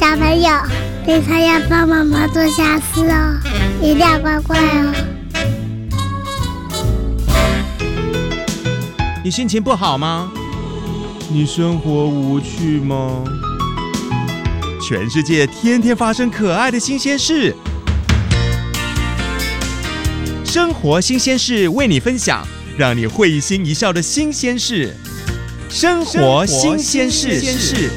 小朋友，平常要帮妈妈做家事哦，一定要乖乖哦。 你心情不好吗？你生活无趣吗？全世界天天发生可爱的新鲜事，生活新鲜事为你分享，让你会心一笑的新鲜事。生活新鲜事。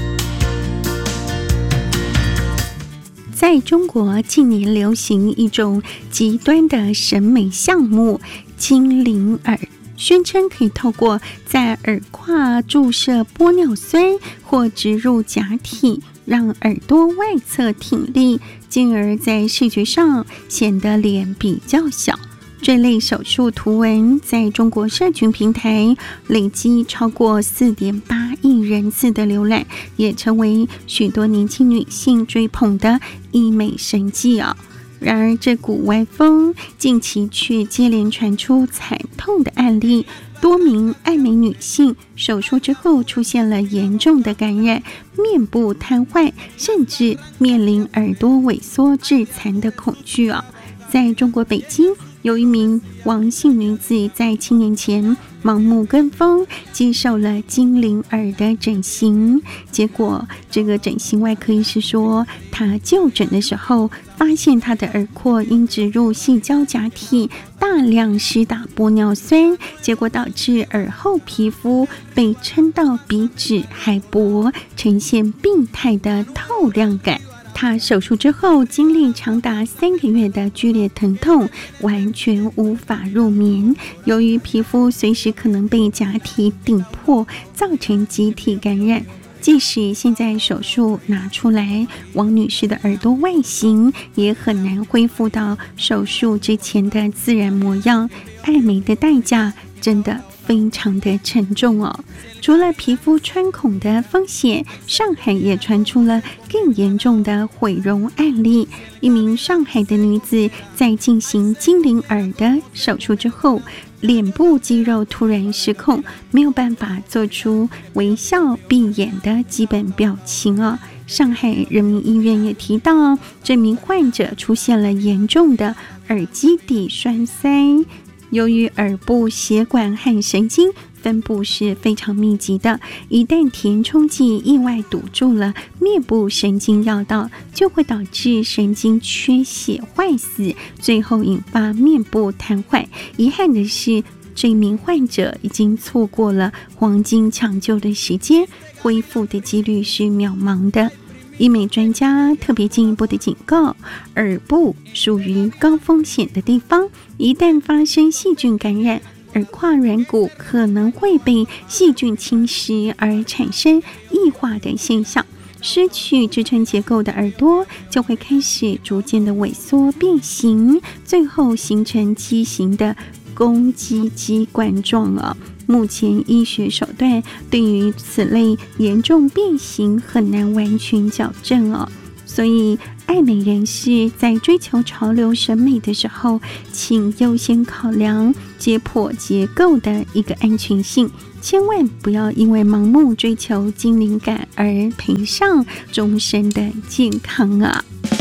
在中国近年流行一种极端的审美项目——精灵耳，宣称可以透过在耳廓注射玻尿酸或植入假体，让耳朵外侧挺立，进而在视觉上显得脸比较小。这类手术图文在中国社群平台累积超过 4.8 亿人次的浏览，也成为许多年轻女性追捧的医美神迹啊。然而这股歪风近期却接连传出惨痛的案例，多名爱美女性手术之后出现了严重的感染，面部瘫痪，甚至面临耳朵萎缩致残的恐惧啊。在中国北京，有一名王姓女子在7年前盲目跟风，接受了精灵耳的整形。结果这个整形外科医师说，她就诊的时候发现她的耳廓因植入矽胶假体大量施打玻尿酸，结果导致耳后皮肤被撑到比指还薄，呈现病态的透亮感。他手术之后经历长达3个月的剧烈疼痛，完全无法入眠。由于皮肤随时可能被假体顶破，造成集体感染。即使现在手术拿出来，王女士的耳朵外形也很难恢复到手术之前的自然模样。爱美的代价真的非常的沉重哦。除了皮肤穿孔的风险，上海也传出了更严重的毁容案例。一名上海的女子在进行精灵耳的手术之后，脸部肌肉突然失控，没有办法做出微笑闭眼的基本表情哦。上海人民医院也提到，这名患者出现了严重的耳基底栓塞。由于耳部血管和神经分布是非常密集的，一旦填充剂意外堵住了面部神经要道，就会导致神经缺血坏死，最后引发面部瘫痪。遗憾的是，这名患者已经错过了黄金抢救的时间，恢复的几率是渺茫的。医美专家特别进一步的警告，耳部属于高风险的地方，一旦发生细菌感染，耳廓软骨可能会被细菌侵蚀而产生异化的现象，失去支撑结构的耳朵就会开始逐渐的萎缩变形，最后形成畸形的公鸡鸡冠状啊。目前医学手段对于此类严重变形很难完全矫正哦，所以爱美人士在追求潮流审美的时候，请优先考量解剖结构的一个安全性，千万不要因为盲目追求精灵感而赔上终身的健康啊。